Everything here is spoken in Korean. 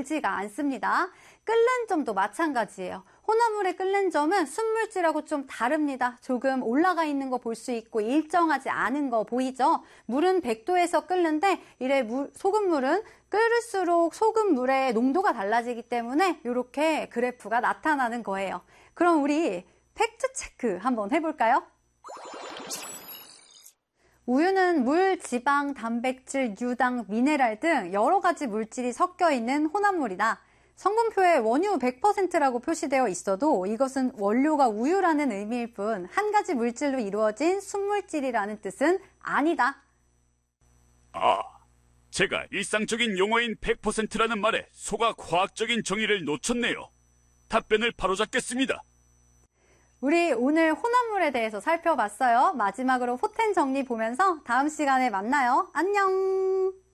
달지가 않습니다. 끓는 점도 마찬가지예요. 혼합물의 끓는 점은 순물질하고 좀 다릅니다. 조금 올라가 있는 거 볼 수 있고 일정하지 않은 거 보이죠? 물은 100도에서 끓는데 이래 소금물은 끓을수록 소금물의 농도가 달라지기 때문에 이렇게 그래프가 나타나는 거예요. 그럼 우리 팩트 체크 한번 해볼까요? 우유는 물, 지방, 단백질, 유당, 미네랄 등 여러 가지 물질이 섞여 있는 혼합물이다. 성분표에 원유 100%라고 표시되어 있어도 이것은 원료가 우유라는 의미일 뿐 한 가지 물질로 이루어진 순물질이라는 뜻은 아니다. 제가 일상적인 용어인 100%라는 말에 속아 과학적인 정의를 놓쳤네요. 답변을 바로잡겠습니다. 우리 오늘 혼합물에 대해서 살펴봤어요. 마지막으로 호텐 정리 보면서 다음 시간에 만나요. 안녕!